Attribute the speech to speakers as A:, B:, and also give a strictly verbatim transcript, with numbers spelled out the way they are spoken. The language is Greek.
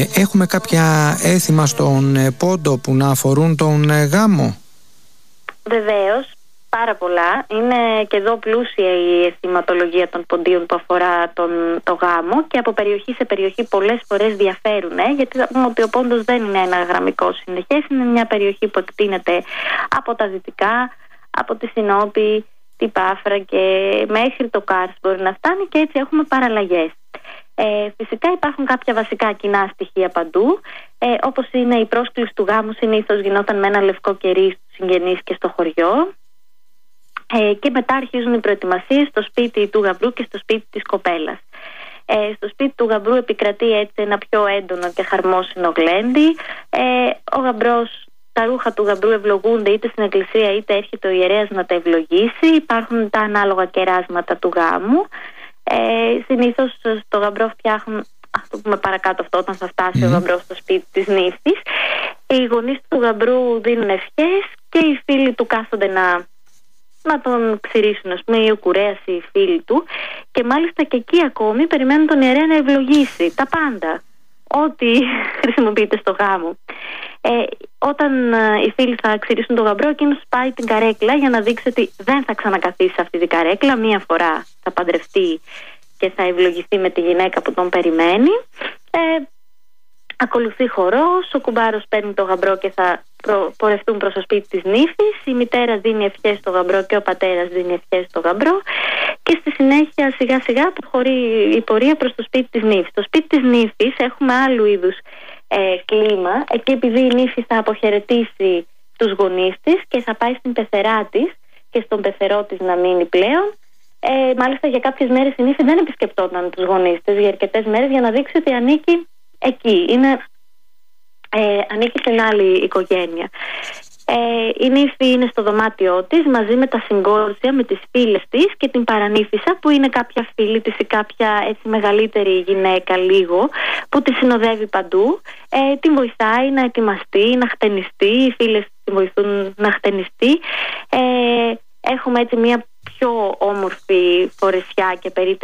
A: έχουμε κάποια έθιμα στον Πόντο που να αφορούν τον γάμο?
B: Βεβαίως, πάρα πολλά. Είναι και εδώ πλούσια η αισθηματολογία των ποντίων που αφορά τον το γάμο και από περιοχή σε περιοχή πολλές φορές διαφέρουν, ε, γιατί θα πούμε ότι ο Πόντος δεν είναι ένα γραμμικό συνεχές, είναι μια περιοχή που εκτείνεται από τα δυτικά, από τη Σινόπη, την Πάφρα και μέχρι το Κάρς μπορεί να φτάνει, και έτσι έχουμε παραλλαγές. Ε, φυσικά υπάρχουν κάποια βασικά κοινά στοιχεία παντού, ε, όπως είναι η πρόσκληση του γάμου συνήθως γινόταν με ένα λευκό κερί στους συγγενείς και στο χωριό, ε, και μετά αρχίζουν οι προετοιμασίες στο σπίτι του γαμπρού και στο σπίτι της κοπέλας. Ε, στο σπίτι του γαμπρού επικρατεί έτσι ένα πιο έντονο και χαρμόσυνο γλέντι. ε, ο γαμπρός, τα ρούχα του γαμπρού ευλογούνται είτε στην εκκλησία είτε έρχεται ο ιερέας να τα ευλογήσει. Υπάρχουν τα ανάλογα κεράσματα του γάμου. Ε, συνήθως στο γαμπρό φτιάχνουν, ας το πούμε παρακάτω αυτό, όταν θα φτάσει mm. ο γαμπρός στο σπίτι της νύφης. Οι γονείς του γαμπρού δίνουν ευχές και οι φίλοι του κάθονται να, να τον ξηρίσουν, ας πούμε, ή ο κουρέας ή οι φίλοι του, και μάλιστα και εκεί ακόμη περιμένουν τον ιερέα να ευλογήσει τα πάντα, ό,τι χρησιμοποιείται στο γάμο. Ε, όταν ε, οι φίλοι θα ξηρίσουν τον γαμπρό, εκείνος πάει την καρέκλα για να δείξει ότι δεν θα ξανακαθίσει σε αυτή την καρέκλα. Μία φορά θα παντρευτεί και θα ευλογηθεί με τη γυναίκα που τον περιμένει. Ε, ακολουθεί χορός, ο κουμπάρος παίρνει τον γαμπρό και θα προ, πορευτούν προς το σπίτι της νύφης. Η μητέρα δίνει ευχές στο γαμπρό και ο πατέρας δίνει ευχές στο γαμπρό, και στη συνέχεια σιγά σιγά προχωρεί η πορεία προς το σπίτι της νύφης. Στο σπίτι της νύφης έχουμε άλλου είδους Ε, κλίμα. Εκεί, επειδή η νύφη θα αποχαιρετήσει τους γονείς της και θα πάει στην πεθερά της και στον πεθερό της να μείνει πλέον, ε, μάλιστα για κάποιες μέρες η νύφη δεν επισκεπτόταν τους γονείς της για αρκετές μέρες, για να δείξει ότι ανήκει εκεί, είναι, ε, ανήκει στην άλλη οικογένεια. Ε, η νύφη είναι στο δωμάτιό της μαζί με τα συγκόρσια, με τις φίλες της και την παρανύφισσα, που είναι κάποια φίλη της ή κάποια έτσι μεγαλύτερη γυναίκα λίγο, που τη συνοδεύει παντού. Ε, την βοηθάει να ετοιμαστεί, να χτενιστεί, οι φίλες την βοηθούν να χτενιστεί. Ε, έχουμε έτσι μια πιο όμορφη φορεσιά και περίπτωση